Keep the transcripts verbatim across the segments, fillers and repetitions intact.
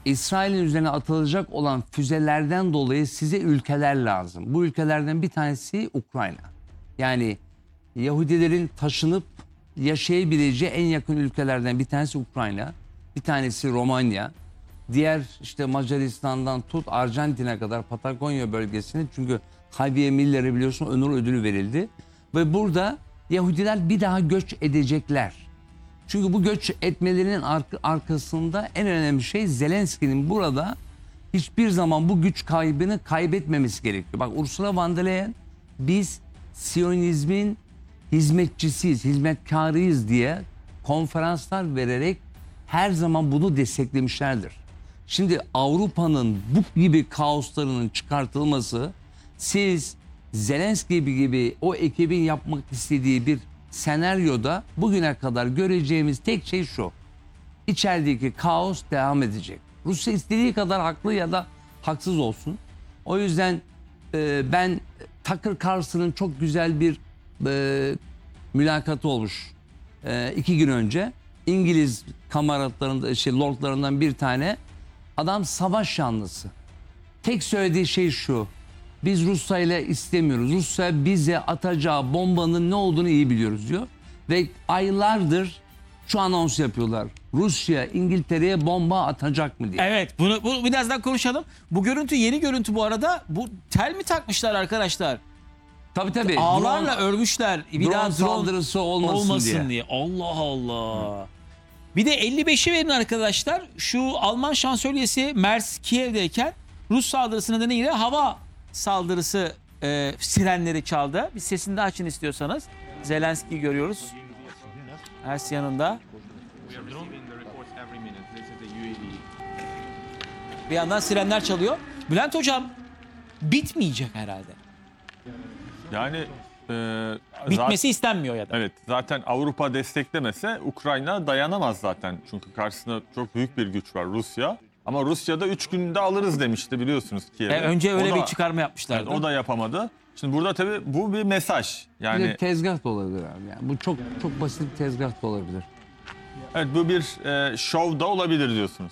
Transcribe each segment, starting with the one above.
İsrail'in üzerine atılacak olan füzelerden dolayı size ülkeler lazım. Bu ülkelerden bir tanesi Ukrayna. Yani Yahudilerin taşınıp yaşayabileceği en yakın ülkelerden bir tanesi Ukrayna. Bir tanesi Romanya. Diğer işte Macaristan'dan tut Arjantin'e kadar Patagonya bölgesine, çünkü Javier Miller'e biliyorsun onur ödülü verildi. Ve burada Yahudiler bir daha göç edecekler. Çünkü bu göç etmelerinin ar arkasında en önemli şey Zelenski'nin burada hiçbir zaman bu güç kaybını kaybetmemesi gerekiyor. Bak Ursula von der Leyen biz Siyonizmin hizmetçisiyiz, hizmetkarıyız diye konferanslar vererek her zaman bunu desteklemişlerdir. Şimdi Avrupa'nın bu gibi kaoslarının çıkartılması, siz Zelenski gibi o ekibin yapmak istediği bir senaryoda bugüne kadar göreceğimiz tek şey şu: İçerideki kaos devam edecek. Rusya istediği kadar haklı ya da haksız olsun. O yüzden e, ben Tucker Carlson'ın çok güzel bir e, mülakatı olmuş e, iki gün önce. İngiliz kamaratlarında, şey, lordlarından bir tane adam, savaş yanlısı. Tek söylediği şey şu: biz Rusya ile istemiyoruz. Rusya bize atacağı bombanın ne olduğunu iyi biliyoruz diyor. Ve aylardır şu anons yapıyorlar: Rusya İngiltere'ye bomba atacak mı diye. Evet, bunu, bunu birazdan konuşalım. Bu görüntü yeni görüntü bu arada. Bu tel mi takmışlar arkadaşlar? Tabii tabii. Ağlarla Drone, örmüşler. Bir drone daha drone saldırısı olmasın, olmasın diye. diye. Allah Allah. Bir de elli beşi verin arkadaşlar. Şu Alman şansölyesi Merz Kiev'deyken Rus saldırısı nedeniyle hava saldırısı e, sirenleri çaldı. Bir sesini de açın istiyorsanız. Zelenski'yi görüyoruz. Ers yanında. Bir yandan sirenler çalıyor. Bülent Hocam, bitmeyecek herhalde. Yani e, Bitmesi zaten, istenmiyor ya da. evet, zaten Avrupa desteklemese Ukrayna dayanamaz zaten. Çünkü karşısında çok büyük bir güç var, Rusya. Ama Rusya'da üç günde alırız demişti, biliyorsunuz Kiev'e. E, önce öyle O bir da- çıkarma yapmışlardı. Evet, o da yapamadı. Şimdi burada tabii bu bir mesaj. Bir Yani de tezgah da olabilir abi. Yani bu çok çok basit bir tezgah da olabilir. evet, bu bir e, şov da olabilir diyorsunuz.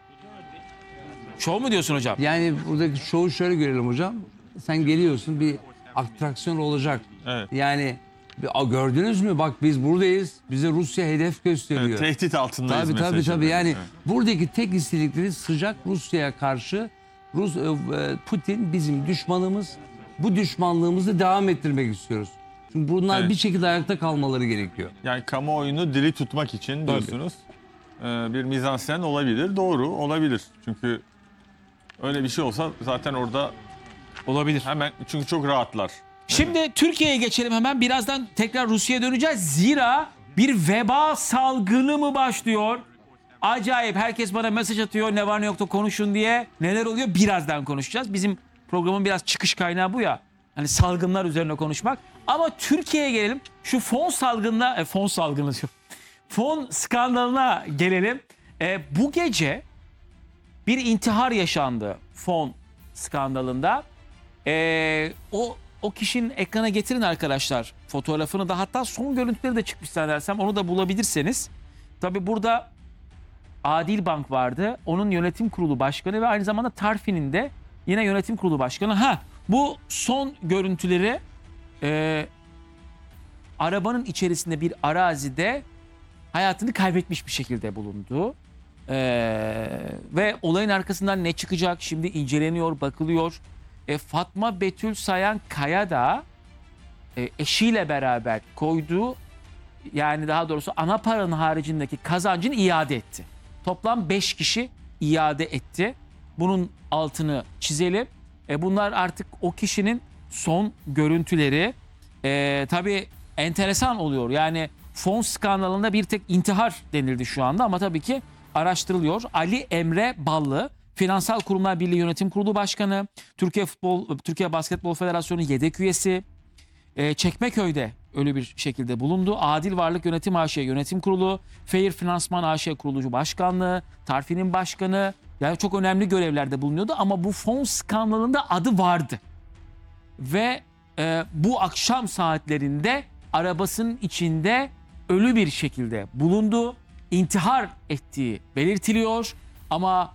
Şov mu diyorsun hocam? Yani buradaki şovu şöyle görelim hocam. Sen geliyorsun, bir atraksiyon olacak. Evet. Yani bir, "Aa, gördünüz mü, bak biz buradayız. Bize Rusya hedef gösteriyor." Evet, tehdit altındayız Tabii tabii mesajı. tabii. Yani Evet. buradaki tek istedikleri sıcak Rusya'ya karşı. Rus e, Putin bizim düşmanımız. Bu düşmanlığımızı devam ettirmek istiyoruz. Çünkü bunlar Evet. bir şekilde ayakta kalmaları gerekiyor. Yani kamuoyunu diri tutmak için diyorsunuz. E, bir mizansen olabilir. Doğru, olabilir. Çünkü öyle bir şey olsa zaten orada Olabilir. hemen, çünkü çok rahatlar. Şimdi Türkiye'ye geçelim hemen. Birazdan tekrar Rusya'ya döneceğiz. Zira bir veba salgını mı başlıyor? Acayip. Herkes bana mesaj atıyor. Ne var ne yokta konuşun diye. Neler oluyor? Birazdan konuşacağız. Bizim programın biraz çıkış kaynağı bu ya. Hani salgınlar üzerine konuşmak. Ama Türkiye'ye gelelim. Şu fon salgınına, e, fon salgını diyor. Fon skandalına gelelim. E, bu gece bir intihar yaşandı fon skandalında. E, o o kişinin ekrana getirin arkadaşlar fotoğrafını da, hatta son görüntüleri de çıkmış zannedersem, onu da bulabilirseniz. Tabii burada Adil Bank vardı. Onun yönetim kurulu başkanı ve aynı zamanda Tarfin'in de yine yönetim kurulu başkanı. Ha, bu son görüntüleri e, arabanın içerisinde bir arazide hayatını kaybetmiş bir şekilde bulundu. E, ve olayın arkasından ne çıkacak şimdi inceleniyor, bakılıyor. E, Fatma Betül Sayan Kaya da e, eşiyle beraber koyduğu, yani daha doğrusu ana paranın haricindeki kazancını iade etti. Toplam beş kişi iade etti. Bunun altını çizelim. E, bunlar artık o kişinin son görüntüleri. E, tabii enteresan oluyor. Yani fon skandalında bir tek intihar denildi şu anda ama tabii ki araştırılıyor. Ali Emre Ballı, Finansal Kurumlar Birliği Yönetim Kurulu Başkanı, Türkiye Futbol Türkiye Basketbol Federasyonu yedek üyesi, e, Çekmeköy'de ölü bir şekilde bulundu. Adil Varlık Yönetim A Ş Yönetim Kurulu, Fair Finansman A Ş Kurulucu Başkanlığı, Tarfin'in başkanı, yani çok önemli görevlerde bulunuyordu ama bu fon skandalında adı vardı. Ve e, bu akşam saatlerinde arabasının içinde ölü bir şekilde bulundu. İntihar ettiği belirtiliyor ama